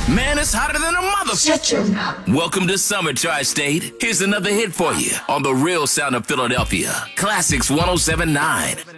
Man, it's hotter than a mother. Shut your mouth. Welcome to Summer Tri-State. Here's another hit for you on the real sound of Philadelphia. Classics 107.9.